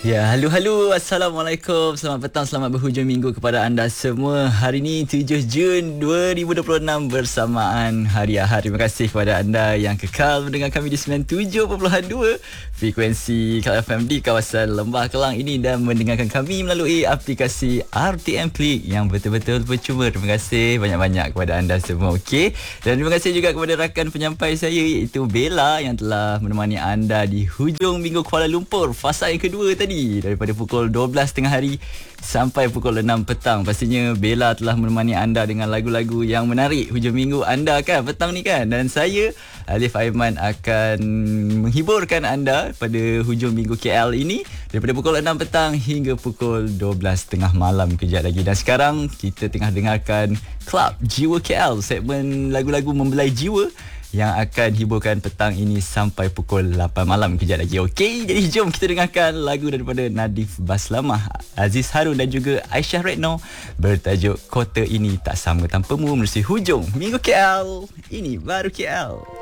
Ya, halo. Assalamualaikum. Selamat petang, selamat berhujung minggu kepada anda semua. Hari ini 7 Jun 2026 bersamaan Hari Ahad. Terima kasih kepada anda yang kekal mendengar kami di 97.2 frekuensi Kelab FM di kawasan Lembah Kelang ini dan mendengarkan kami melalui aplikasi RTM Click yang betul-betul percuma. Terima kasih banyak-banyak kepada anda semua. Okey. Dan terima kasih juga kepada rakan penyampai saya iaitu Bella yang telah menemani anda di hujung minggu Kuala Lumpur fasa yang kedua tadi. Daripada pukul 12 tengah hari sampai pukul 6 petang. Pastinya Bella telah menemani anda dengan lagu-lagu yang menarik hujung minggu anda kan petang ni kan. Dan saya Alif Aiman akan menghiburkan anda pada hujung minggu KL ini daripada pukul 6 petang hingga pukul 12 tengah malam kejap lagi. Dan sekarang kita tengah dengarkan Club Jiwa KL, segmen lagu-lagu membelai jiwa yang akan hiburkan petang ini sampai pukul 8 malam kejap lagi. Okey, jadi jom kita dengarkan lagu daripada Nadif Baslamah, Aziz Harun dan juga Aisyah Retno bertajuk Kota Ini Tak Sama Tanpamu menerusi hujung Minggu KL. Ini baru KL.